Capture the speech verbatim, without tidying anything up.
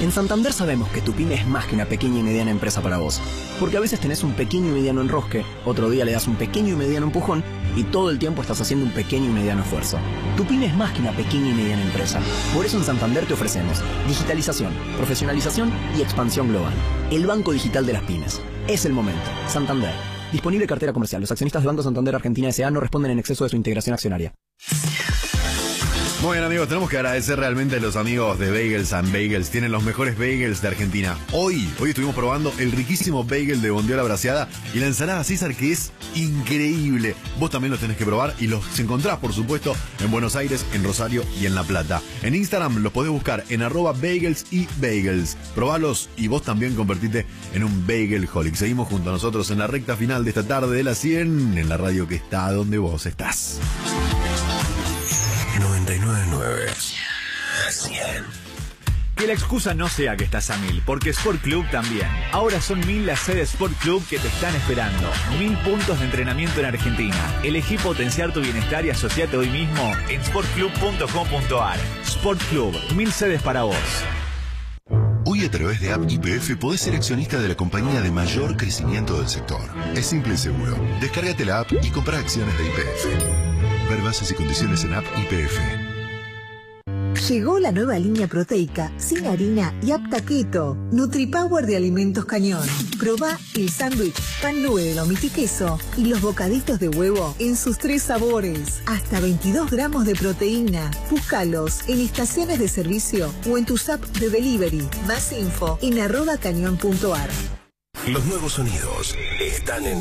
En Santander sabemos que tu pyme es más que una pequeña y mediana empresa para vos. Porque a veces tenés un pequeño y mediano enrosque, otro día le das un pequeño y mediano empujón y todo el tiempo estás haciendo un pequeño y mediano esfuerzo. Tu pyme es más que una pequeña y mediana empresa. Por eso en Santander te ofrecemos digitalización, profesionalización y expansión global. El banco digital de las pymes. Es el momento. Santander. Disponible cartera comercial. Los accionistas del Banco Santander Argentina S A no responden en exceso de su integración accionaria. Muy bien, amigos, tenemos que agradecer realmente a los amigos de Bagels and Bagels. Tienen los mejores bagels de Argentina. Hoy, hoy estuvimos probando el riquísimo bagel de bondiola braseada y la ensalada César, que es increíble. Vos también los tenés que probar y los encontrás, por supuesto, en Buenos Aires, en Rosario y en La Plata. En Instagram los podés buscar en arroba bagels y bagels. Probalos y vos también convertite en un bagelholic. Seguimos junto a nosotros en la recta final de esta tarde de las cien, en la radio que está donde vos estás. noventa y nueve punto nueve. cien. Que la excusa no sea que estás a mil, porque Sport Club también. Ahora son mil las sedes Sport Club que te están esperando. Mil puntos de entrenamiento en Argentina. Elegí potenciar tu bienestar y asociate hoy mismo en sport club punto com punto ar. Sport Club, mil sedes para vos. Hoy a través de App Y P F podés ser accionista de la compañía de mayor crecimiento del sector. Es simple y seguro. Descárgate la app y compra acciones de Y P F. Ver bases y condiciones en App Y P F. Llegó la nueva línea proteica, sin harina y apta keto. NutriPower de Alimentos Cañón. Probá el sándwich, pan nube de lomito y queso y los bocaditos de huevo en sus tres sabores. Hasta veintidós gramos de proteína. Búscalos en estaciones de servicio o en tus apps de delivery. Más info en arroba cañón punto ar. Los nuevos sonidos están en